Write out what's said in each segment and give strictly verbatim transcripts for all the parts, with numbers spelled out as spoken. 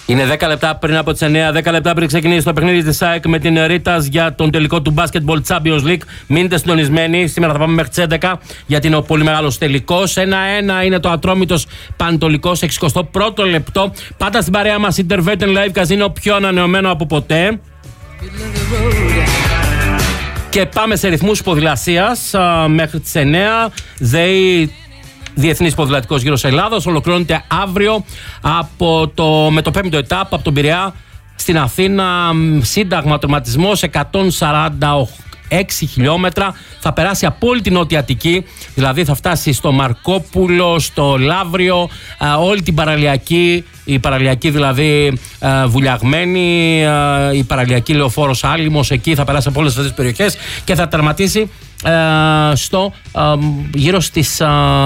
Είναι δέκα λεπτά πριν από τις εννιά, δέκα λεπτά πριν ξεκινήσει το παιχνίδι της ΑΕΚ με την Ρίτας για τον τελικό του Basketball Champions League. Μείνετε συντονισμένοι. Σήμερα θα πάμε μέχρι τις έντεκα γιατί είναι ο πολύ μεγάλος τελικός. ένα ένα είναι το Ατρόμητος Πανετολικός, εξηκοστό πρώτο λεπτό. Πάντα στην παρέα μας Intervention Live Casino, πιο ανανεωμένο από ποτέ. Και πάμε σε ρυθμούς ποδηλασίας μέχρι τις εννιά. ΔΕΗ, Διεθνής Ποδηλατικός Γύρος Ελλάδος, ολοκληρώνεται αύριο από το, με το πέμπτο ετάπ από τον Πειραιά στην Αθήνα. Σύνταγμα, τερματισμός εκατόν σαράντα έξι χιλιόμετρα. Θα περάσει από όλη την Νότια Αττική, δηλαδή θα φτάσει στο Μαρκόπουλο, στο Λαύριο, όλη την παραλιακή, η παραλιακή δηλαδή Βουλιαγμένη, η παραλιακή Λεωφόρος Άλυμος, εκεί θα περάσει από όλες αυτές τις περιοχές και θα τερματίσει στο γύρω στις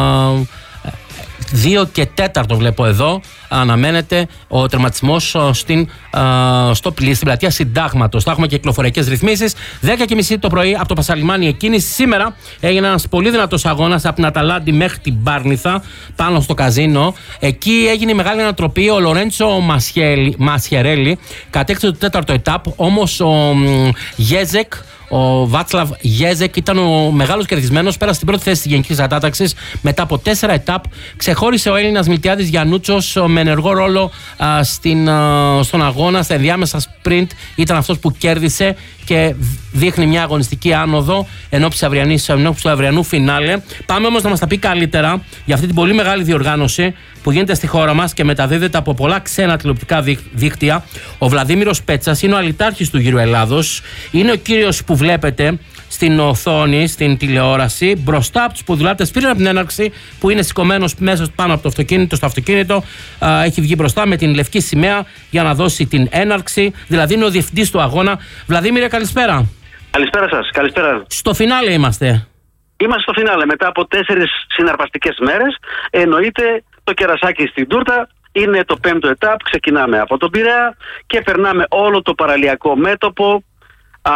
δύο και τέταρτο βλέπω εδώ. Αναμένεται ο τερματισμός στην, στο, στην πλατεία Συντάγματος. Θα έχουμε και κυκλοφοριακές ρυθμίσεις. δέκα και μισή το πρωί από το Πασαλιμάνι εκκίνηση. Σήμερα έγινε ένας πολύ δυνατός αγώνας από την Αταλάντη μέχρι την Πάρνηθα, πάνω στο καζίνο. Εκεί έγινε η μεγάλη ανατροπή. Ο Λορέντσο Μασιερέλη κατέκτησε το τέταρτο ετάπ. Όμως ο Γέζεκ, ο Βάτσλαβ Γέζεκ, ήταν ο μεγάλος κερδισμένος. Πέρασε στην πρώτη θέση της γενικής κατάταξης μετά από τέσσερα ετάπ. Ξεχώρισε ο Έλληνας Μιλτιάδης Γιαννούτσος με ενεργό ρόλο α, στην, α, στον αγώνα. Στα ενδιάμεσα sprint ήταν αυτός που κέρδισε και δείχνει μια αγωνιστική άνοδο ενώπιση του αυριανού φινάλε. Πάμε όμως να μας τα πει καλύτερα για αυτή την πολύ μεγάλη διοργάνωση που γίνεται στη χώρα μας και μεταδίδεται από πολλά ξένα τηλεοπτικά δίκτυα. Ο Βλαδίμηρος Πέτσας είναι ο αλητάρχης του Γύρου Ελλάδος. Είναι ο κύριος που βλέπετε στην οθόνη, στην τηλεόραση, μπροστά από τους ποδηλάτες πριν από την έναρξη, που είναι σηκωμένος μέσα πάνω από το αυτοκίνητο. Στο αυτοκίνητο α, έχει βγει μπροστά με την λευκή σημαία για να δώσει την έναρξη. Δηλαδή είναι ο διευθυντής του αγώνα. Βλαδίμηρε, καλησπέρα. Καλησπέρα σας, καλησπέρα. Στο φινάλε είμαστε. Είμαστε στο φινάλε μετά από τέσσερις συναρπαστικές μέρες. Εννοείται το κερασάκι στην τούρτα. Είναι το πέμπτο ετάπ. Ξεκινάμε από τον Πειραιά και περνάμε όλο το παραλιακό μέτωπο. Α,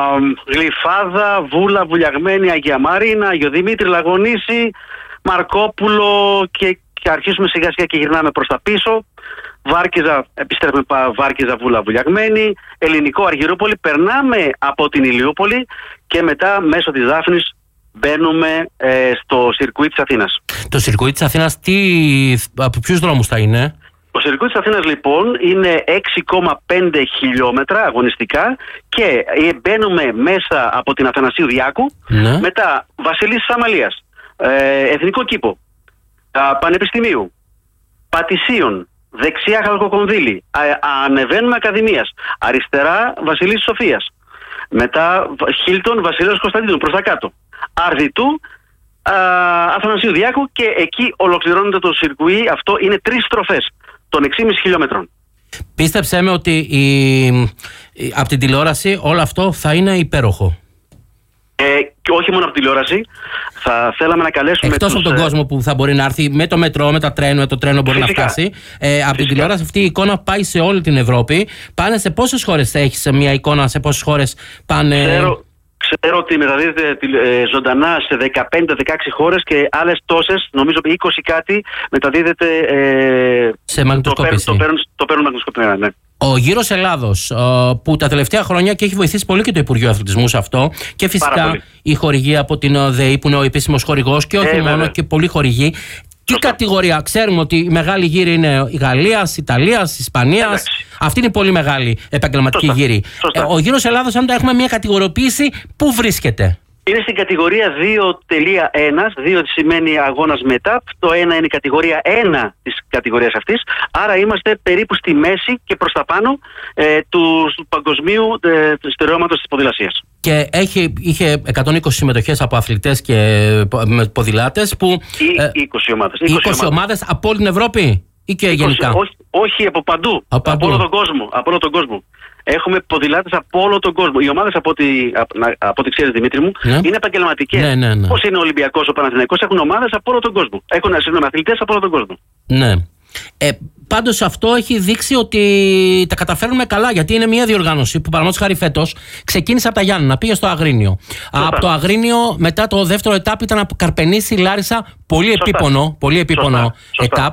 Γλυφάδα, Βούλα, Βουλιαγμένη, Αγία Μαρίνα, Αγιο Δημήτρη, Λαγονίση, Μαρκόπουλο και, και αρχίσουμε σιγά σιγά και γυρνάμε προς τα πίσω. Βάρκιζα, επιστρέφουμε Βάρκιζα, Βούλα, Βουλιαγμένη, Ελληνικό, Αργυρούπολη, περνάμε από την Ηλιούπολη και μετά μέσω της Δάφνης μπαίνουμε ε, στο σιρκουί της Αθήνας. Το σιρκουί της Αθήνας, τι, από ποιους δρόμους θα είναι? Το σιρκουί της Αθήνας λοιπόν είναι έξι κόμμα πέντε χιλιόμετρα αγωνιστικά και μπαίνουμε μέσα από την Αθανασίου Διάκου, ναι. Μετά Βασιλής Σαμαλίας, ε, Εθνικό Κήπο, ε, Πανεπιστημίου, Πατησίων, δεξιά Χαλκοκονδύλη, α, ανεβαίνουμε Ακαδημίας, αριστερά Βασιλής Σοφίας, μετά Χίλτον, Βασιλέως Κωνσταντίνου προς τα κάτω, Αρδιτού, α, Αθανασίου Διάκου και εκεί ολοκληρώνεται το σιρκουί. Αυτό είναι τρεις στροφές των έξι κόμμα πέντε χιλιόμετρων. Πίστεψέ με ότι η, η, από την τηλεόραση όλο αυτό θα είναι υπέροχο. Ε, και όχι μόνο από την τηλεόραση. Θα θέλαμε να καλέσουμε. Εκτός τους, από τον ε... κόσμο που θα μπορεί να έρθει με το μετρό, με τα τρένο, με το τρένο μπορεί φυσικά να φτάσει. Ε, από την τηλεόραση αυτή η εικόνα πάει σε όλη την Ευρώπη. Πάνε σε πόσες χώρες θα έχεις μια εικόνα, σε πόσες χώρες πάνε? Ξέρω, ξέρω ότι μεταδίδεται ε, ζωντανά σε δεκαπέντε δεκαέξι χώρες και άλλες τόσες, νομίζω είκοσι κάτι, μεταδίδεται ε, σε μαγνητοσκόπηση. Το παίρνουν το παίρνουν μαγνητοσκοπημένα, ναι. Ο Γύρος Ελλάδος, που τα τελευταία χρόνια και έχει βοηθήσει πολύ και το Υπουργείο Αθλητισμού σε αυτό, και φυσικά η χορηγία από την ΔΕΗ που είναι ο επίσημος χορηγός και όχι ε, μόνο βέβαια. Και πολλοί χορηγοί. Τι Σωστά. Κατηγορία? Ξέρουμε ότι η μεγάλη γύρη είναι η Γαλλίας, Ιταλίας, Ισπανίας. Εντάξει. Αυτή είναι η πολύ μεγάλη επαγγελματική Σωστά. Γύρη. Σωστά. Ε, ο Γύρος Ελλάδος, αν το έχουμε μια κατηγοριοποίηση, πού βρίσκεται? Είναι στην κατηγορία δύο κόμμα ένα, δύο σημαίνει αγώνας μετά, το ένα είναι η κατηγορία ένα της κατηγορίας αυτής, άρα είμαστε περίπου στη μέση και προς τα πάνω ε, του, του παγκοσμίου ε, στερεώματος της ποδηλασίας. Και έχει, είχε εκατόν είκοσι συμμετοχές από αθλητές και ποδηλάτες που... Ε, είκοσι ομάδες. είκοσι, είκοσι ομάδες από όλη την Ευρώπη ή και είκοσι, γενικά? Όχι, όχι από παντού, από, από, όλο τον κόσμο, από όλο τον κόσμο. Έχουμε ποδηλάτες από όλο τον κόσμο. Οι ομάδες, από ό,τι, από ό,τι ξέρεις Δημήτρη μου, ναι. είναι επαγγελματικές. Ναι, ναι, ναι. Πώς είναι ο Ολυμπιακός, ο Παναθηναϊκός, έχουν ομάδες από όλο τον κόσμο. Έχουν αθλητές από όλο τον κόσμο. Ναι. Ε, πάντως αυτό έχει δείξει ότι τα καταφέρνουμε καλά, γιατί είναι μια διοργάνωση που παραδείγματος χάρη φέτος ξεκίνησε από τα Γιάννενα, πήγε στο Αγρίνιο. Σωστά. Από το Αγρίνιο μετά το δεύτερο ετάπ ήταν από Καρπενήσι, Λάρισα, πολύ Σωστά. επίπονο, πολύ επίπονο Σωστά. ετάπ.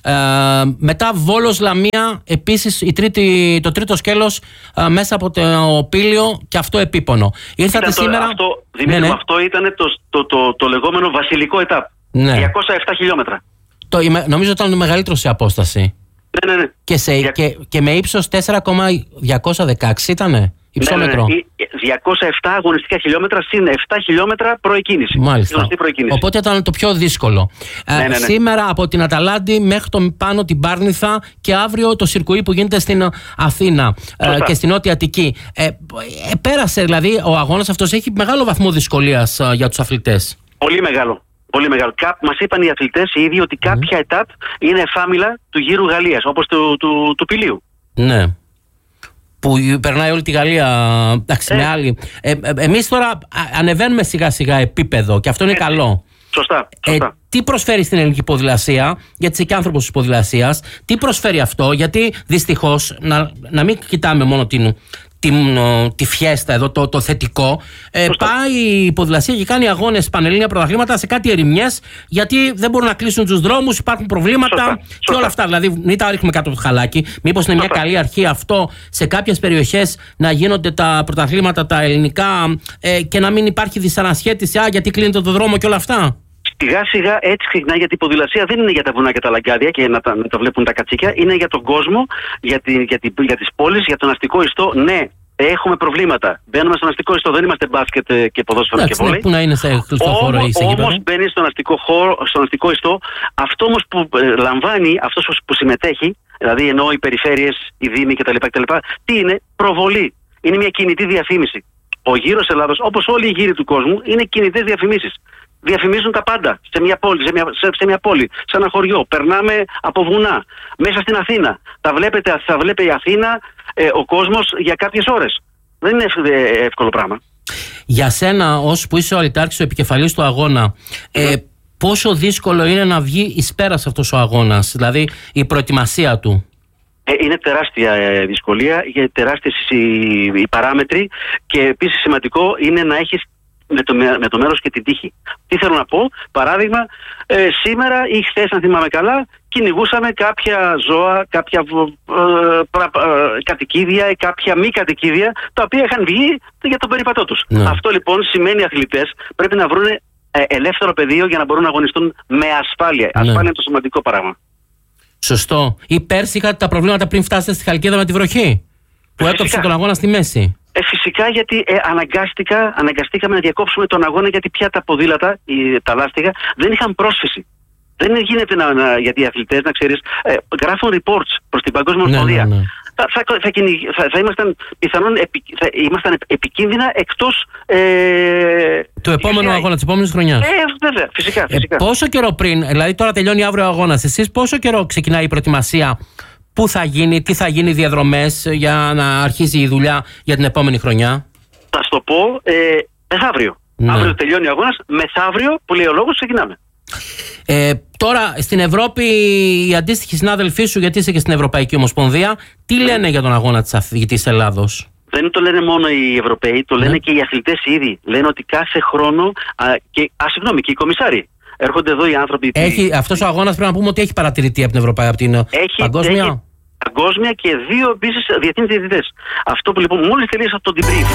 Ε, μετά Βόλος Λαμία, επίσης η τρίτη, το τρίτο σκέλος ε, μέσα από το Πήλιο και αυτό επίπονο. Ήρθατε ήταν το, σήμερα. Αυτό, Δημήτρη, ναι, ναι. αυτό ήταν το, το, το, το λεγόμενο βασιλικό ετάπ. Ναι. διακόσια επτά χιλιόμετρα. Το, νομίζω ήταν το μεγαλύτερο σε απόσταση. Ναι, ναι, ναι. Και, σε, Για... και, και με ύψος τέσσερα χιλιάδες διακόσια δεκαέξι ήτανε. Υψόμετρο. Ναι, ναι, ναι. διακόσια επτά αγωνιστικά χιλιόμετρα συν επτά χιλιόμετρα προεκκίνηση. Μάλιστα. Προεκκίνηση. Οπότε ήταν το πιο δύσκολο. Ναι, ναι, ναι. Ε, σήμερα από την Αταλάντη μέχρι το πάνω την Πάρνηθα και αύριο το σιρκουί που γίνεται στην Αθήνα ε, και στην Νότια Αττική. Ε, ε, πέρασε δηλαδή ο αγώνας αυτός, έχει μεγάλο βαθμό δυσκολίας ε, για τους αθλητές. Πολύ μεγάλο. Πολύ μεγάλο. Μας είπαν οι αθλητές οι ίδιοι ότι mm. κάποια ετάπ είναι εφάμιλα του γύρου Γαλλίας, όπως του, του, του Πηλίου. Ναι. Που περνάει όλη τη Γαλλία. Εντάξει, ε. με άλλη. Ε, ε, εμείς τώρα ανεβαίνουμε σιγά σιγά επίπεδο και αυτό είναι ε. καλό. Σωστά. σωστά. Ε, τι προσφέρει στην ελληνική ποδηλασία, γιατί είσαι και άνθρωπος της ποδηλασίας, τι προσφέρει αυτό, γιατί δυστυχώς να, να μην κοιτάμε μόνο την. Τη, τη φιέστα εδώ, το, το θετικό. Ε, πάει η ποδηλασία και κάνει αγώνες πανελλήνια πρωταθλήματα σε κάτι ερημιές, γιατί δεν μπορούν να κλείσουν τους δρόμους, υπάρχουν προβλήματα Σωστά. και Σωστά. όλα αυτά. Δηλαδή, μην τα ρίχνουμε κάτω από το χαλάκι. Μήπως είναι Σωστά. μια καλή αρχή αυτό σε κάποιες περιοχές να γίνονται τα πρωταθλήματα τα ελληνικά ε, και να μην υπάρχει δυσανασχέτιση, α, γιατί κλείνεται το δρόμο και όλα αυτά. Σιγά σιγά έτσι ξεκινάει, γιατί η ποδηλασία δεν είναι για τα βουνά και τα λαγκάδια και να τα, να τα βλέπουν τα κατσίκια, είναι για τον κόσμο, για, τη, για, τη, για τις πόλεις, για τον αστικό ιστό. Ναι, έχουμε προβλήματα. Μπαίνουμε στον αστικό ιστό, δεν είμαστε μπάσκετ και ποδόσφαιρο και βόλεϊ. Πού να είναι σε κλειστό χώρο ή σε γήπεδο. Όμως μπαίνει στον αστικό, χώρο, στον αστικό ιστό, αυτό όμως που ε, λαμβάνει, αυτός που συμμετέχει, δηλαδή εννοώ οι περιφέρειες, οι δήμοι κτλ. κτλ. Τι είναι? Προβολή. Είναι μια κινητή διαφήμιση. Ο γύρος Ελλάδος, όπως όλοι οι γύροι του κόσμου, είναι κινητές διαφημίσεις. Διαφημίζουν τα πάντα σε μια πόλη, σε μια, σε, σε μια πόλη, σε ένα χωριό. Περνάμε από βουνά, μέσα στην Αθήνα. Τα βλέπετε, θα βλέπει η Αθήνα ε, ο κόσμος για κάποιες ώρες. Δεν είναι ε, εύκολο πράγμα. Για σένα, ως που είσαι ο αλυτάρχης, ο επικεφαλής του αγώνα, ε, mm. πόσο δύσκολο είναι να βγει εις πέρας αυτός ο αγώνας, δηλαδή η προετοιμασία του? Ε, είναι τεράστια ε, δυσκολία, τεράστιες οι, οι παράμετροι και επίσης σημαντικό είναι να έχεις με το, με το μέρος και την τύχη. Τι θέλω να πω? Παράδειγμα, ε, σήμερα ή χθες, αν θυμάμαι καλά, κυνηγούσαμε κάποια ζώα, κάποια ε, ε, κατοικίδια ή κάποια μη κατοικίδια, τα οποία είχαν βγει για τον περίπατό τους. Ναι. Αυτό λοιπόν σημαίνει οι αθλητές πρέπει να βρουν ε, ελεύθερο πεδίο για να μπορούν να αγωνιστούν με ασφάλεια. Ναι. Ασφάλεια είναι το σημαντικό πράγμα. Σωστό. Ή πέρσι είχατε τα προβλήματα πριν φτάσετε στη Χαλκίδα με τη βροχή, που έκοψε τον αγώνα στη μέση. Ε, φυσικά, γιατί ε, αναγκάστηκα, αναγκαστήκαμε να διακόψουμε τον αγώνα, γιατί πια τα ποδήλατα, οι, τα λάστιχα, δεν είχαν πρόσφυση. Δεν γίνεται να, να, γιατί οι αθλητές, να ξέρεις, ε, γράφουν reports προς την Παγκόσμια Ομοσπονδία. Ναι, ναι, ναι. Θα, θα, θα, θα, θα ήμασταν πιθανόν επι, θα, ήμασταν επικίνδυνα εκτός ε, του επόμενου ε, αγώνα, της επόμενης χρονιάς. Ε, βέβαια, φυσικά. φυσικά. Ε, πόσο καιρό πριν, δηλαδή τώρα τελειώνει αύριο ο αγώνας, εσείς πόσο καιρό ξεκινάει η προετοιμασία? Πού θα γίνει, τι θα γίνει οι διαδρομές για να αρχίσει η δουλειά για την επόμενη χρονιά? Θα σου το πω ε, μεθαύριο. Ναι. Αύριο τελειώνει ο αγώνας, μεθαύριο που λέει ο λόγος ξεκινάμε. Ε, τώρα στην Ευρώπη οι αντίστοιχοι συνάδελφοί σου, γιατί είσαι και στην Ευρωπαϊκή Ομοσπονδία, τι ναι. λένε για τον αγώνα της, της Ελλάδος? Δεν το λένε μόνο οι Ευρωπαίοι, το λένε ναι. και οι αθλητές ήδη. Λένε ότι κάθε χρόνο, α, και, α, συγγνώμη, και οι κομισάροι. Έρχονται εδώ οι άνθρωποι. Έχει, τη... Αυτός ο αγώνας πρέπει να πούμε ότι έχει παρατηρηθεί από την Ευρωπαϊκή, από την έχει, παγκόσμια. Έχει παγκόσμια και δύο επίσης διεθνείς διαιτητές. Αυτό που λοιπόν μόλις τελείωσα το debrief